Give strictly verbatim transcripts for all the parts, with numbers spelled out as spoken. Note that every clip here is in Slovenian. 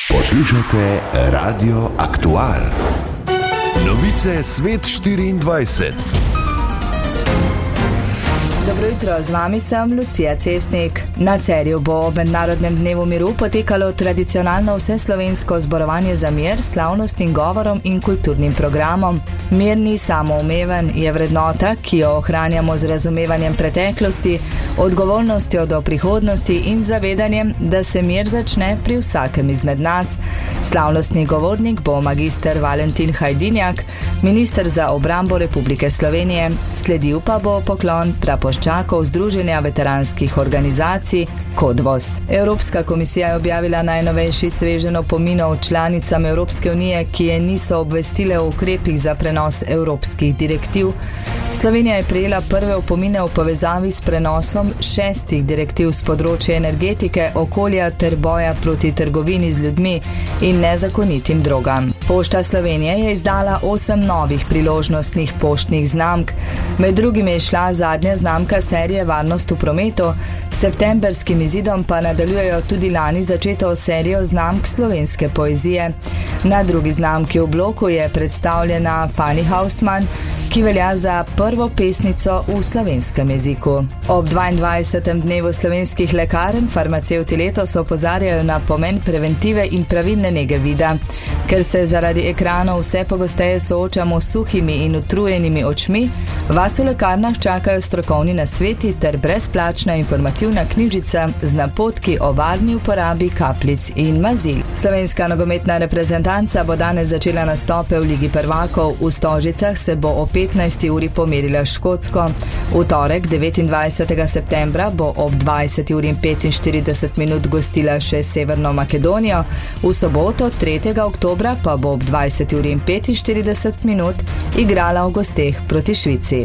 Poslušate Radio Aktual. Novice Svet štiriindvajset. Dobro jutro, z vami sem Lucija Cestnik. Na Cerju bo ob Mednarodnem dnevu miru potekalo tradicionalno vseslovensko zborovanje za mir, slavnostnim govorom in kulturnim programom. Mir ni samoumeven, je vrednota, ki jo ohranjamo z razumevanjem preteklosti, odgovornostjo do prihodnosti in zavedanjem, da se mir začne pri vsakem izmed nas. Slavnostni govornik bo magister Valentin Hajdinjak, minister za obrambo Republike Slovenije, sledil pa bo poklon prapoščakov Združenja veteranskih organizacij Kodvos. Evropska komisija je objavila najnovejši sveženj opominov članicam Evropske unije, ki je niso obvestile o ukrepih za prenos evropskih direktiv. Slovenija je prejela prve opomine v povezavi s prenosom šestih direktiv z področja energetike, okolja ter boja proti trgovini z ljudmi in nezakonitim drogam. Pošta Slovenije je izdala osem novih priložnostnih poštnih znamk. Med drugim je šla zadnja znamka serije Varnost v prometu, s septembrskim izidom pa nadaljujejo tudi lani začeto serijo znamk slovenske poezije. Na drugi znamki v bloku je predstavljena Fanny Hausmann, ki velja za prvo pesnico v slovenskem jeziku. Ob dvaindvajsetem dnevu slovenskih lekarn farmacevti letos opozarjajo na pomen preventive in pravilne nege vida. Ker se zaradi ekranov vse pogosteje soočamo s suhimi in utrujenimi očmi, vas v lekarnah čakajo strokovni nasveti ter brezplačna informativna knjižica z napotki o varni uporabi kapljic in mazil. Slovenska nogometna reprezentanca bo danes začela nastope v Ligi prvakov. V Stožicah se bo o petnajsti uri pomerila s Škotsko. V torek, devetindvajsetega septembra, bo ob dvajseti uri in petinštirideset minut gostila še Severno Makedonijo. V soboto, tretjega oktobra, pa bo ob dvajseti uri in petinštirideset minut igrala v gosteh proti Švici.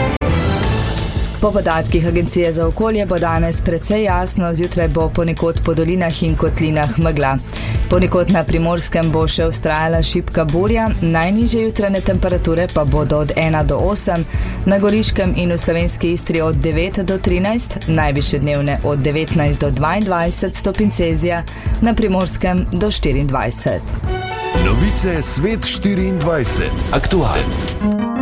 Po podatkih Agencije za okolje bo danes precej jasno, zjutraj bo ponekod po dolinah in kotlinah megla. Ponekod na Primorskem bo še vztrajala šibka burja, najnižje jutranje temperature pa bodo od ena do osem, na Goriškem in v Slovenski Istri od devet do trinajst, najvišje dnevne od devetnajst do dvaindvajset stopinj Celzija, na Primorskem do štiriindvajset. Novice Svet štiriindvajset. Aktual.